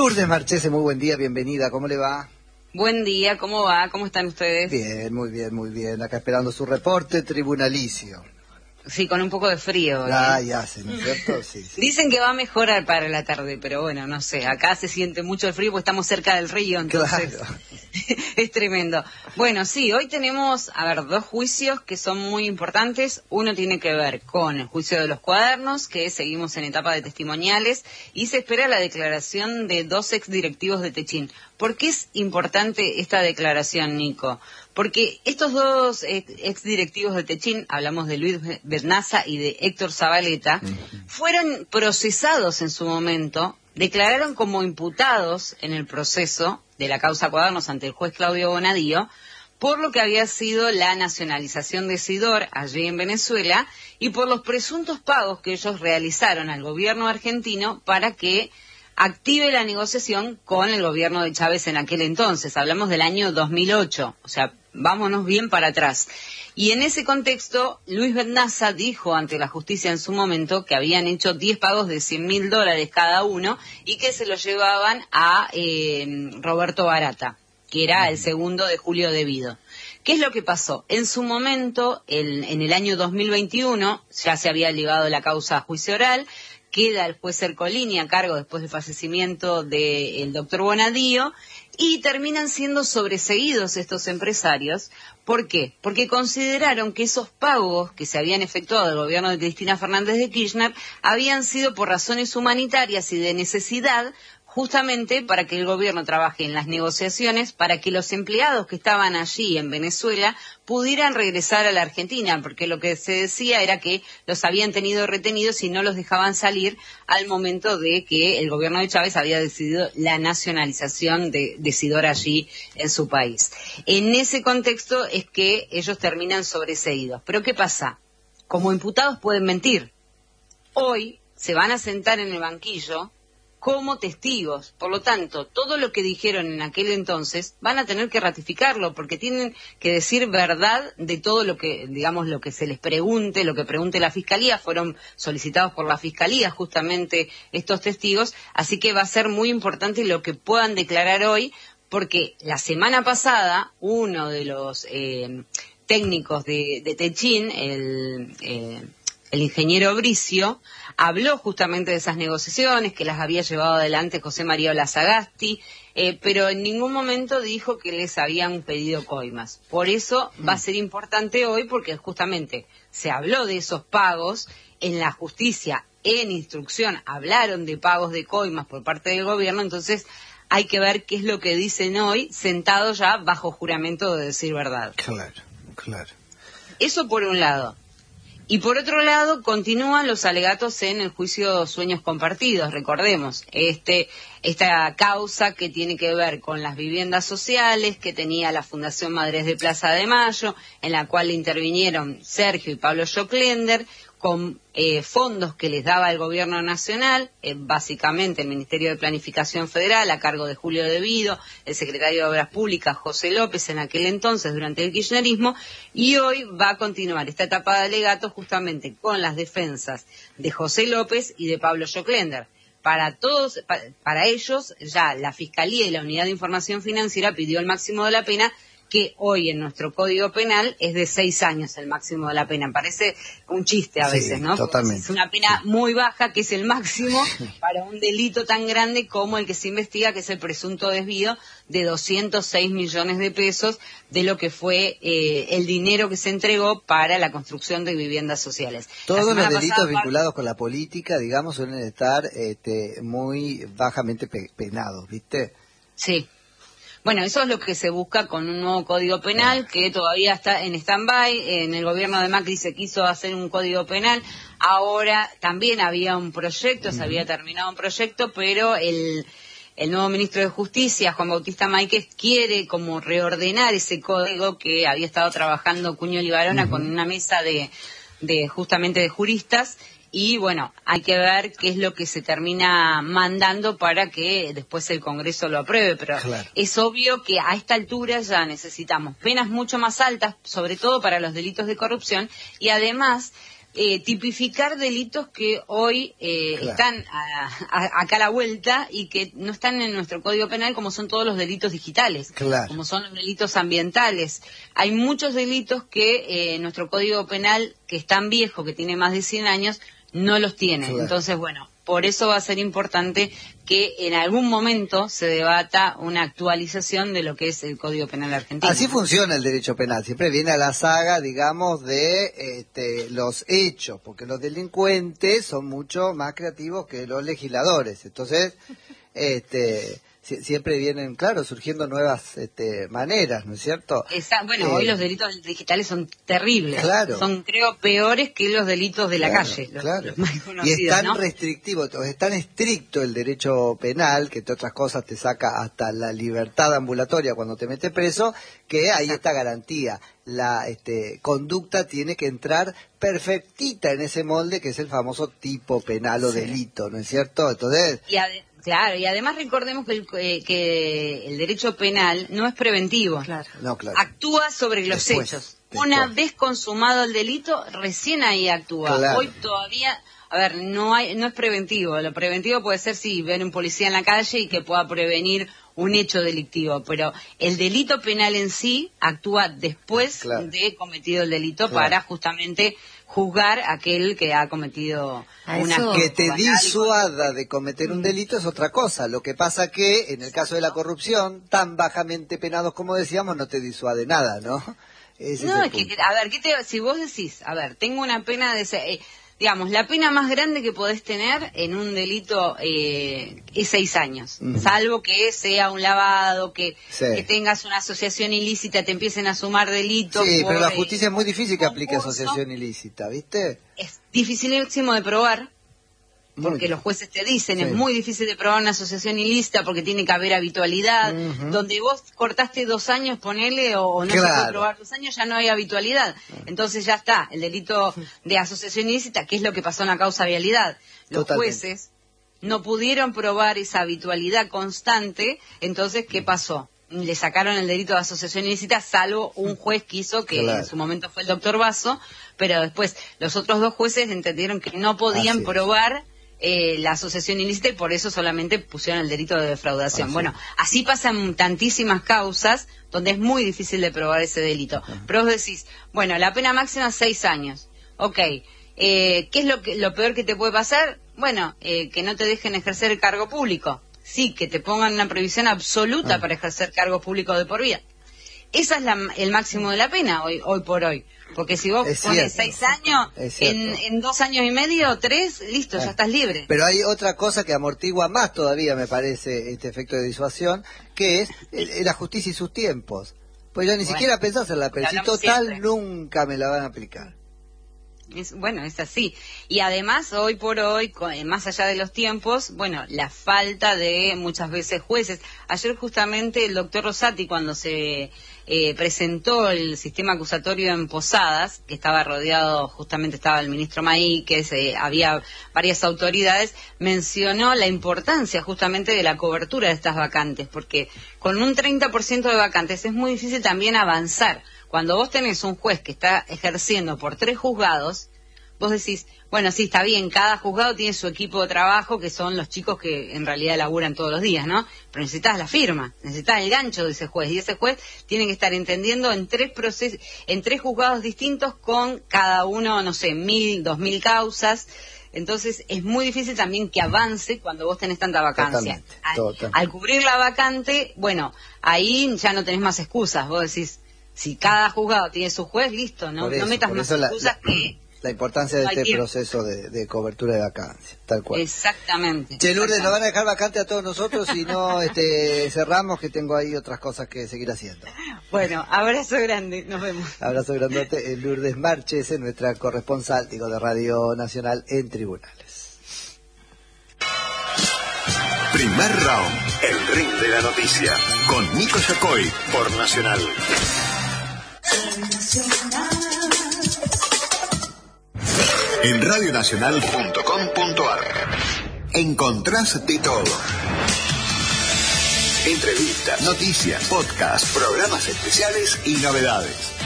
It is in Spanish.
Lourdes Marchese, muy buen día, bienvenida, ¿cómo le va? Buen día, ¿cómo va? ¿Cómo están ustedes? Bien, muy bien, muy bien. Acá esperando su reporte tribunalicio. Sí, con un poco de frío. Ay, hace, ¿no es cierto? Sí, sí. Dicen que va a mejorar para la tarde, pero bueno, no sé. Acá se siente mucho el frío porque estamos cerca del río, entonces Claro. es tremendo. Bueno, sí, hoy tenemos, dos juicios que son muy importantes. Uno tiene que ver con el juicio de los cuadernos, que seguimos en etapa de testimoniales, y se espera la declaración de 2 exdirectivos de Techin. ¿Por qué es importante esta declaración, Nico? Porque estos 2 exdirectivos de Techin, hablamos de Luis Vernaza y de Héctor Zabaleta, fueron procesados en su momento, declararon como imputados en el proceso de la causa Cuadernos ante el juez Claudio Bonadío, por lo que había sido la nacionalización de Sidor allí en Venezuela y por los presuntos pagos que ellos realizaron al gobierno argentino para que active la negociación con el gobierno de Chávez en aquel entonces. Hablamos del año 2008, o sea, vámonos bien para atrás. Y en ese contexto, Luis Vernaza dijo ante la justicia en su momento que habían hecho 10 pagos de $100.000 cada uno y que se lo llevaban a Roberto Barata, que era el segundo de Julio Devido. ¿Qué es lo que pasó? En su momento, en el año 2021, ya se había elevado la causa a juicio oral, queda el juez Ercolini a cargo después del fallecimiento del doctor Bonadío, y terminan siendo sobreseídos estos empresarios. ¿Por qué? Porque consideraron que esos pagos que se habían efectuado del gobierno de Cristina Fernández de Kirchner habían sido por razones humanitarias y de necesidad, justamente para que el gobierno trabaje en las negociaciones, para que los empleados que estaban allí en Venezuela pudieran regresar a la Argentina, porque lo que se decía era que los habían tenido retenidos y no los dejaban salir al momento de que el gobierno de Chávez había decidido la nacionalización de Sidor allí en su país. En ese contexto es que ellos terminan sobreseídos. ¿Pero qué pasa? Como imputados pueden mentir. Hoy se van a sentar en el banquillo como testigos. Por lo tanto, todo lo que dijeron en aquel entonces van a tener que ratificarlo, porque tienen que decir verdad de todo lo que, digamos, lo que se les pregunte, lo que pregunte la Fiscalía. Fueron solicitados por la Fiscalía justamente estos testigos, así que va a ser muy importante lo que puedan declarar hoy, porque la semana pasada uno de los técnicos de Techin, el ingeniero Bricio, habló justamente de esas negociaciones, que las había llevado adelante José María Olazagasti, pero en ningún momento dijo que les habían pedido coimas. Por eso va a ser importante hoy, porque justamente se habló de esos pagos en la justicia, en instrucción, hablaron de pagos de coimas por parte del gobierno, entonces hay que ver qué es lo que dicen hoy, sentados ya bajo juramento de decir verdad. Claro, claro. Eso por un lado. Y por otro lado, continúan los alegatos en el juicio Sueños Compartidos. Recordemos, esta causa que tiene que ver con las viviendas sociales que tenía la Fundación Madres de Plaza de Mayo, en la cual intervinieron Sergio y Pablo Joclender, con fondos que les daba el gobierno nacional, básicamente el Ministerio de Planificación Federal, a cargo de Julio Devido, el secretario de Obras Públicas, José López, en aquel entonces, durante el kirchnerismo, y hoy va a continuar esta etapa de alegatos justamente con las defensas de José López y de Pablo Joclender. Para ellos, ya la Fiscalía y la Unidad de Información Financiera pidió el máximo de la pena, que hoy en nuestro Código Penal es de 6 años el máximo de la pena. Parece un chiste a veces, ¿no? Totalmente. Es una pena muy baja, que es el máximo para un delito tan grande como el que se investiga, que es el presunto desvío de 206 millones de pesos de lo que fue el dinero que se entregó para la construcción de viviendas sociales. Todos los delitos vinculados con la política, digamos, suelen estar muy bajamente penados, ¿viste? Sí. Bueno, eso es lo que se busca con un nuevo Código Penal que todavía está en stand-by. En el gobierno de Macri se quiso hacer un Código Penal. Ahora también había un proyecto, se había terminado un proyecto, pero el nuevo ministro de Justicia, Juan Bautista Máiquez, quiere como reordenar ese código que había estado trabajando Cuño Libarona con una mesa justamente de juristas. Y bueno, hay que ver qué es lo que se termina mandando para que después el Congreso lo apruebe, pero claro, es obvio que a esta altura ya necesitamos penas mucho más altas, sobre todo para los delitos de corrupción, y además tipificar delitos que hoy están acá a la vuelta y que no están en nuestro Código Penal, como son todos los delitos digitales, como son los delitos ambientales. Hay muchos delitos que nuestro Código Penal, que es tan viejo, que tiene más de 100 años, no los tiene. Entonces, bueno, por eso va a ser importante que en algún momento se debata una actualización de lo que es el Código Penal argentino. Así funciona el derecho penal, siempre viene a la saga, digamos, de los hechos, porque los delincuentes son mucho más creativos que los legisladores. Entonces, siempre vienen, claro, surgiendo nuevas maneras, ¿no es cierto? Bueno, hoy los delitos digitales son terribles. Claro. Son, creo, peores que los delitos de la calle, los más conocidos, y es tan restrictivo, es tan estricto el derecho penal, que entre otras cosas te saca hasta la libertad ambulatoria cuando te metes preso, que hay esta garantía. La conducta tiene que entrar perfectita en ese molde que es el famoso tipo penal o delito, ¿no es cierto? Entonces... Claro, y además recordemos que el derecho penal no es preventivo. Actúa sobre los hechos. Una vez consumado el delito, recién ahí actúa. Hoy todavía, no es preventivo. Lo preventivo puede ser si ver un policía en la calle y que pueda prevenir un hecho delictivo, pero el delito penal en sí actúa después de cometido el delito para justamente juzgar a aquel que ha cometido un acto. Que te disuada de cometer un delito es otra cosa. Lo que pasa que en el caso de la corrupción, tan bajamente penados como decíamos, no te disuade nada, ¿no? Es que, si vos decís, tengo una pena de... digamos, la pena más grande que podés tener en un delito es 6 años, salvo que sea un lavado, que tengas una asociación ilícita, te empiecen a sumar delitos. Sí, pero la justicia es muy difícil que aplique asociación ilícita, ¿viste? Es dificilísimo de probar, porque los jueces te dicen, es muy difícil de probar una asociación ilícita porque tiene que haber habitualidad. Donde vos cortaste 2 años, ponele, o no se puede probar 2 años, ya no hay habitualidad. Entonces ya está, el delito de asociación ilícita, que es lo que pasó en la causa vialidad. Los jueces no pudieron probar esa habitualidad constante, entonces, ¿qué pasó? Le sacaron el delito de asociación ilícita, salvo un juez que hizo, que en su momento fue el doctor Basso, pero después los otros 2 jueces entendieron que no podían probar la asociación ilícita y por eso solamente pusieron el delito de defraudación. Bueno, así pasan tantísimas causas donde es muy difícil de probar ese delito. Pero vos decís, bueno, la pena máxima 6 años. Ok, ¿qué es lo peor que te puede pasar? Bueno, que no te dejen ejercer el cargo público. Sí, que te pongan una prohibición absoluta para ejercer cargo público de por vida. Esa es el máximo de la pena hoy por hoy. Porque si vos pones 6 años, en 2 años y medio, 3, listo, ya estás libre. Pero hay otra cosa que amortigua más todavía, me parece, este efecto de disuasión, que es la justicia y sus tiempos. Pues ya ni siquiera pensás en la pena, si total nunca me la van a aplicar. Es así. Y además, hoy por hoy, más allá de los tiempos, la falta de muchas veces jueces. Ayer justamente el doctor Rosati, cuando se presentó el sistema acusatorio en Posadas, que estaba rodeado, justamente estaba el ministro Maíquez, había varias autoridades, mencionó la importancia justamente de la cobertura de estas vacantes, porque con un 30% de vacantes es muy difícil también avanzar. Cuando vos tenés un juez que está ejerciendo por 3 juzgados, vos decís, bueno, sí, está bien, cada juzgado tiene su equipo de trabajo, que son los chicos que en realidad laburan todos los días, ¿no? Pero necesitas la firma, necesitas el gancho de ese juez, y ese juez tiene que estar entendiendo en 3 juzgados distintos con cada uno, 1.000, 2.000 causas. Entonces es muy difícil también que avance cuando vos tenés tanta vacancia. Al cubrir la vacante, ahí ya no tenés más excusas. Vos decís, si cada juzgado tiene su juez, listo, no metas más excusas que... La importancia de este proceso de cobertura de vacancia, tal cual. Exactamente. Che, Lourdes, nos van a dejar vacante a todos nosotros y no cerramos, que tengo ahí otras cosas que seguir haciendo. Bueno, abrazo grande, nos vemos. Abrazo grandote. Lourdes Marches, nuestra corresponsal, de Radio Nacional en Tribunales. Primer round, el ring de la noticia, con Nico Yacoy, por Nacional. En radionacional.com.ar encontrás de todo. Entrevistas, noticias, podcasts, programas especiales y novedades.